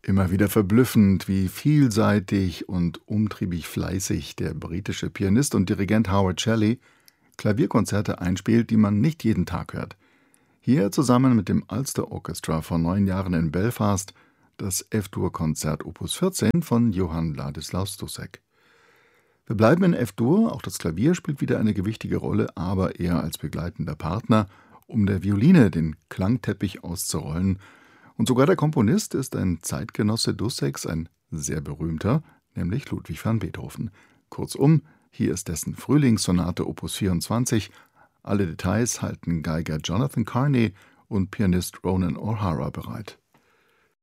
Immer wieder verblüffend, wie vielseitig und umtriebig fleißig der britische Pianist und Dirigent Howard Shelley Klavierkonzerte einspielt, die man nicht jeden Tag hört. Hier zusammen mit dem Ulster Orchestra vor 9 Jahren in Belfast das F-Dur-Konzert Opus 14 von Johann Ladislaus Dussek. Wir bleiben in F-Dur, auch das Klavier spielt wieder eine gewichtige Rolle, aber eher als begleitender Partner, um der Violine den Klangteppich auszurollen. Und sogar der Komponist ist ein Zeitgenosse Dusseks, ein sehr berühmter, nämlich Ludwig van Beethoven. Kurzum, hier ist dessen Frühlingssonate Opus 24. Alle Details halten Geiger Jonathan Carney und Pianist Ronan O'Hara bereit.